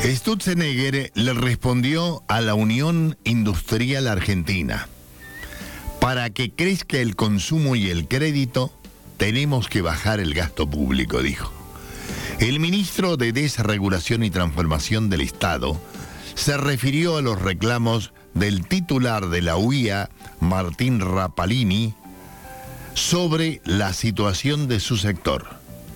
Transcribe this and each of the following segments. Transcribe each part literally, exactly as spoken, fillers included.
Sturzenegger le respondió a la Unión Industrial Argentina: para que crezca el consumo y el crédito, tenemos que bajar el gasto público, dijo. El ministro de Desregulación y Transformación del Estado se refirió a los reclamos del titular de la U I A, Martín Rapalini, sobre la situación de su sector.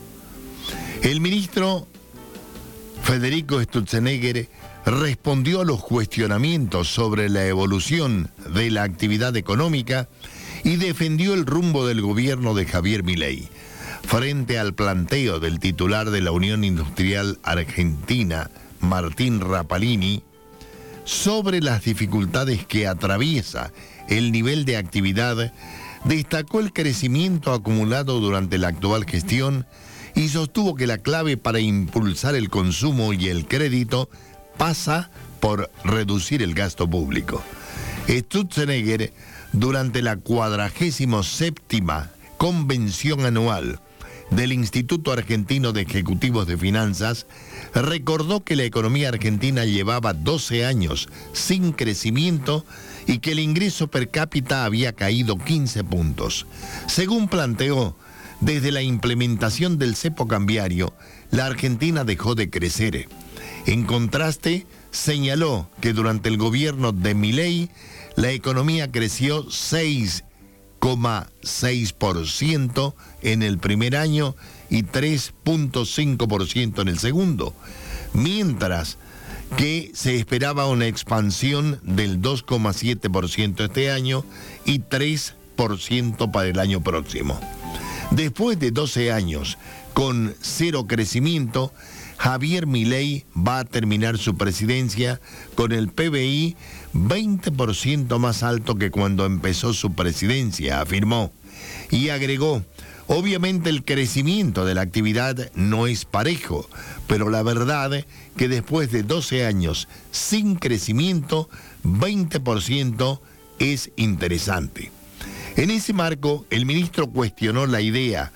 El ministro Federico Sturzenegger respondió a los cuestionamientos sobre la evolución de la actividad económica y defendió el rumbo del gobierno de Javier Milei frente al planteo del titular de la Unión Industrial Argentina, Martín Rapalini, sobre las dificultades que atraviesa el nivel de actividad. Destacó el crecimiento acumulado durante la actual gestión y sostuvo que la clave para impulsar el consumo y el crédito pasa por reducir el gasto público. Sturzenegger, durante la cuadragésima séptima convención anual del Instituto Argentino de Ejecutivos de Finanzas, recordó que la economía argentina llevaba doce años sin crecimiento y que el ingreso per cápita había caído quince puntos. Según planteó, desde la implementación del cepo cambiario, la Argentina dejó de crecer. En contraste, señaló que durante el gobierno de Milei, la economía creció seis coma seis por ciento en el primer año y tres punto cinco por ciento en el segundo, mientras que se esperaba una expansión del dos coma siete por ciento este año y tres por ciento para el año próximo. Después de doce años con cero crecimiento, Javier Milei va a terminar su presidencia con el P B I veinte por ciento más alto que cuando empezó su presidencia, afirmó. Y agregó: obviamente el crecimiento de la actividad no es parejo, pero la verdad que después de doce años sin crecimiento, veinte por ciento es interesante. En ese marco, el ministro cuestionó la idea